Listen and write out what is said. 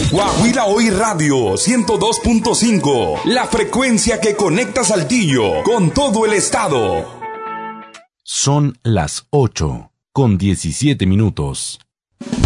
Guajira Hoy Radio 102.5, la frecuencia que conecta Saltillo con todo el estado. Son las 8:17.